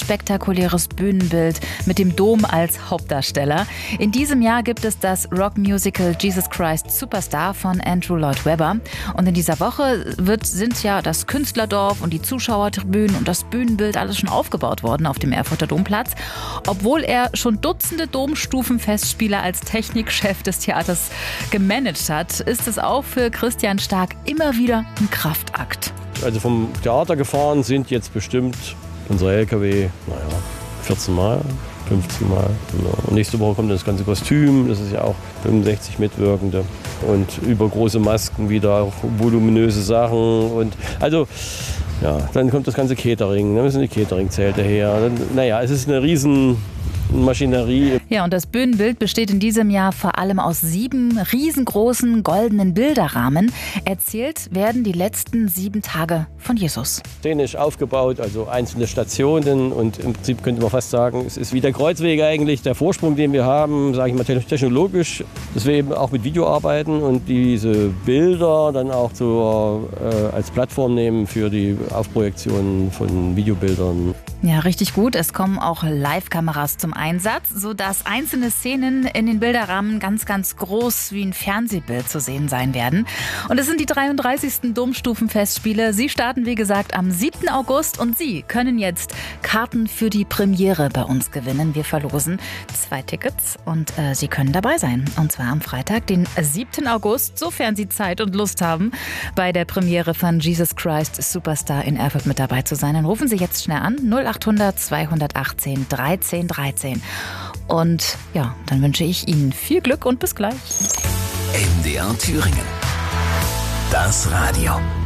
spektakuläres Bühnenbild mit dem Dom als Hauptdarsteller. In diesem Jahr gibt es das Rockmusical Jesus Christ Superstar von Andrew Lloyd Webber. Und in dieser Woche sind ja das Künstlerdorf und die Zuschauertribünen und das Bühnenbild alles schon aufgebaut worden auf dem Erfurter Domplatz. Obwohl er schon Dutzende Domstufenfestspiele als Technikchef des Theaters gemanagt hat, ist es auch für Christian Stark immer wieder ein Kraftakt. Also vom Theater gefahren sind jetzt bestimmt unsere LKW, 14 Mal, 15 Mal. Und nächste Woche kommt das ganze Kostüm, das ist ja auch 65 Mitwirkende. Und übergroße Masken wieder, auch voluminöse Sachen. Und also, ja, dann kommt das ganze Catering, dann müssen die Cateringzelte her. Es ist eine riesen Maschinerie. Ja, und das Bühnenbild besteht in diesem Jahr vor allem aus 7 riesengroßen goldenen Bilderrahmen. Erzählt werden die letzten 7 Tage von Jesus. Szenisch aufgebaut, also einzelne Stationen, und im Prinzip könnte man fast sagen, es ist wie der Kreuzweg eigentlich, der Vorsprung, den wir haben, sage ich mal technologisch, dass wir eben auch mit Video arbeiten und diese Bilder dann auch als Plattform nehmen für die Aufprojektion von Videobildern. Ja, richtig gut. Es kommen auch Live-Kameras zum Einsatz, sodass einzelne Szenen in den Bilderrahmen ganz, ganz groß wie ein Fernsehbild zu sehen sein werden. Und es sind die 33. Domstufenfestspiele. Sie starten, wie gesagt, am 7. August und Sie können jetzt Karten für die Premiere bei uns gewinnen. Wir verlosen 2 Tickets und Sie können dabei sein. Und zwar am Freitag, den 7. August, sofern Sie Zeit und Lust haben, bei der Premiere von Jesus Christ Superstar in Erfurt mit dabei zu sein. Dann rufen Sie jetzt schnell an, 0800 218 13 13. Und ja, dann wünsche ich Ihnen viel Glück und bis gleich. MDR Thüringen. Das Radio.